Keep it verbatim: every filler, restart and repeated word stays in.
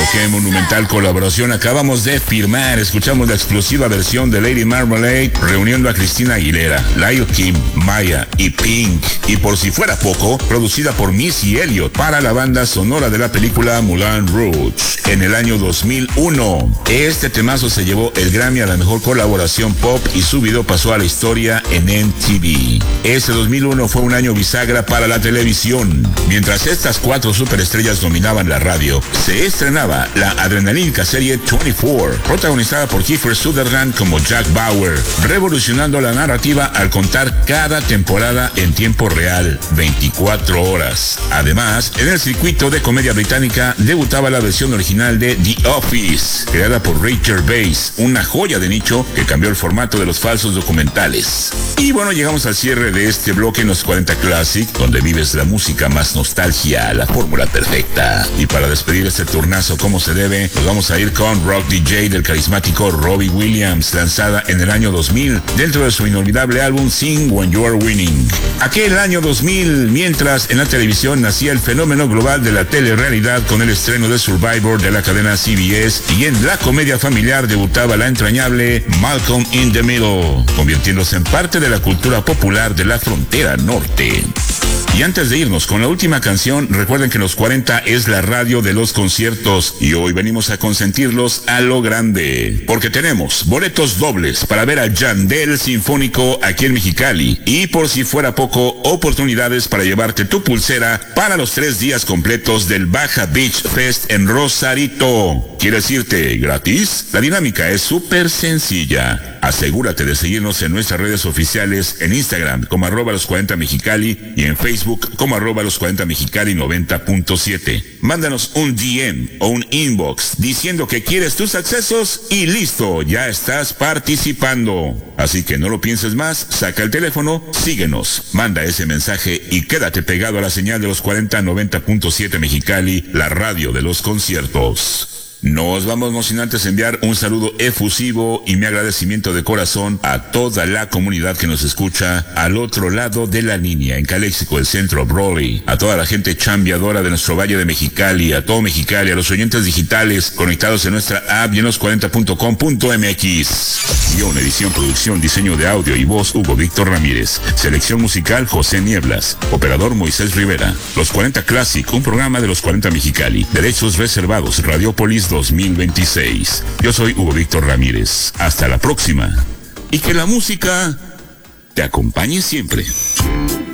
qué monumental colaboración acabamos de firmar. Escuchamos la explosiva versión de Lady Marmalade reuniendo a Cristina Aguilera, Lil Kim, Maya y Pink. Y por si fuera poco, producida por Missy Elliott para la banda sonora de la película Moulin Rouge en el año dos mil uno. Este temazo se llevó el Grammy a la mejor colaboración pop y su video pasó a la historia en M T V. Este dos mil uno fue un año bisagra para la televisión. Mientras estas cuatro superestrellas dominaban la radio, se estrenaba la adrenalínica serie veinticuatro, protagonizada por Kiefer Sutherland como Jack Bauer, revolucionando la narrativa al contar cada temporada en tiempo real, veinticuatro horas. Además, en el circuito de comedia británica debutaba la versión original de The Office, creada por Ray Gervais, una joya de nicho que cambió el formato de los falsos documentales. Y bueno, llegamos al cierre de este bloque en los cuarenta Classic, donde vives la música más nostalgia, la fórmula perfecta. Y para despedir este turnazo como se debe, nos vamos a ir con Rock D J del carismático Robbie Williams, lanzada en el año dos mil, dentro de su inolvidable álbum Sing When You're Winning. Aquel año dos mil, mientras en la televisión nacía el fenómeno global de la telerrealidad con el estreno de Survivor de la cadena C B S, y en la comedia familiar debutaba la entrañable Malcolm in the Middle, convirtiéndose en parte de la cultura popular de la frontera norte. Y antes de irnos con la última canción, recuerden que los cuarenta es la radio de los conciertos y hoy venimos a consentirlos a lo grande, porque tenemos boletos dobles para ver a Yandel Sinfónico aquí en Mexicali y, por si fuera poco, oportunidades para llevarte tu pulsera para los tres días completos del Baja Beach Fest en Rosarito. ¿Quieres irte gratis? La dinámica es súper sencilla. Asegúrate de seguirnos en nuestras redes oficiales, en Instagram como arroba los cuarenta Mexicali y en Facebook como arroba los cuarenta Mexicali noventa punto siete. Mándanos un D M o un inbox diciendo que quieres tus accesos y listo, ya estás participando. Así que no lo pienses más, saca el teléfono, síguenos, manda ese mensaje y quédate pegado a la señal de los cuarenta noventa punto siete Mexicali, la radio de los conciertos. Nos vamos no sin antes enviar un saludo efusivo y mi agradecimiento de corazón a toda la comunidad que nos escucha al otro lado de la línea, en Caléxico, el centro, Broly, a toda la gente chambeadora de nuestro Valle de Mexicali, a todo Mexicali, a los oyentes digitales conectados en nuestra app y en los cuarenta punto com punto m x. Guión, edición, producción, diseño de audio y voz, Hugo Víctor Ramírez. Selección musical, José Nieblas. Operador, Moisés Rivera. Los cuarenta Classic, un programa de los cuarenta Mexicali. Derechos reservados, Radiopolis dos mil veintiséis. Yo soy Hugo Víctor Ramírez. Hasta la próxima. Y que la música te acompañe siempre.